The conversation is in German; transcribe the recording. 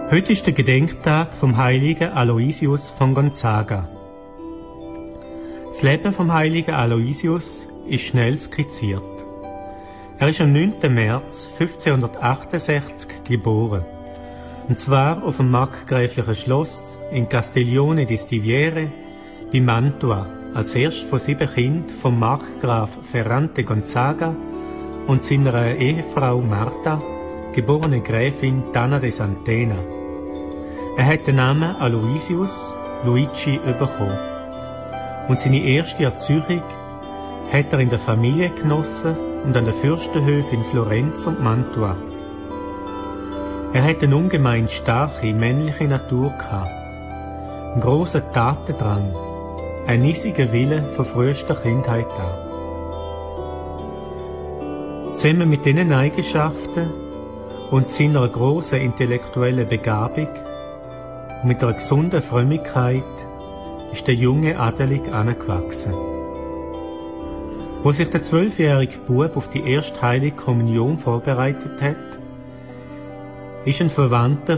Heute ist der Gedenktag vom heiligen Aloysius von Gonzaga. Das Leben vom heiligen Aloysius ist schnell skizziert. Er ist am 9. März 1568 geboren. Und zwar auf dem markgräflichen Schloss in Castiglione di Stiviere bei Mantua, als erstes von 7 Kindern vom Markgraf Ferrante Gonzaga und seiner Ehefrau Marta, geborene Gräfin Dana de Santena. Er hat den Namen Aloysius Luigi bekommen. Und seine erste Erziehung hat er in der Familie genossen und an den Fürstenhöfen in Florenz und Mantua. Er hat eine ungemein starke männliche Natur gehabt, einen grossen Tatendrang, einen eisigen Willen von frühester Kindheit an. Zusammen mit diesen Eigenschaften und seiner grossen intellektuellen Begabung und mit einer gesunden Frömmigkeit ist der junge Adelig angewachsen. Wo sich der 12-jährige Bub auf die erste heilige Kommunion vorbereitet hat, ist ein Verwandter